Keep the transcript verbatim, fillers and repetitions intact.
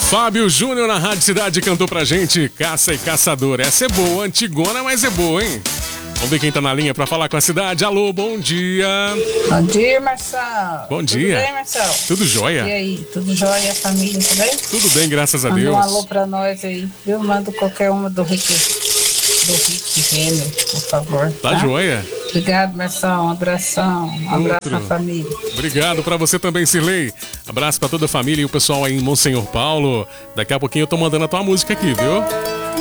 Fábio Júnior na Rádio Cidade cantou pra gente Caça e Caçador. Essa é boa, antigona, mas é boa, hein? Vamos ver quem tá na linha pra falar com a cidade. Alô, bom dia. Bom dia, Marcelo. Bom dia. Tudo bem, Marcelo? Tudo jóia? E aí, tudo jóia? A família, tudo bem? Tudo bem, graças a Manda Deus. um alô pra nós aí. Eu mando qualquer uma do Rick, do Rick Renner, por favor. Tá, tá jóia? Obrigado, Marcelo. Um abração. Um abraço Outro. na família. Obrigado pra você também, Cirlei. Abraço pra toda a família e o pessoal aí em Monsenhor Paulo. Daqui a pouquinho eu tô mandando a tua música aqui, viu?